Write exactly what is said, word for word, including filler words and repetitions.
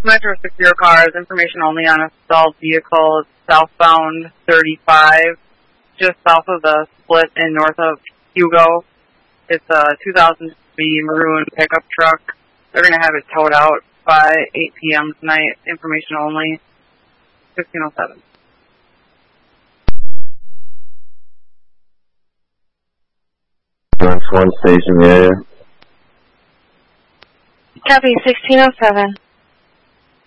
Metro Secure Cars, information only on a stalled vehicle. It's southbound thirty-five, just south of the split and north of Hugo. It's a two thousand three maroon pickup truck. They're going to have it towed out by eight p m tonight. Information only, fifteen oh seven. That's one station area. Copy, sixteen oh seven.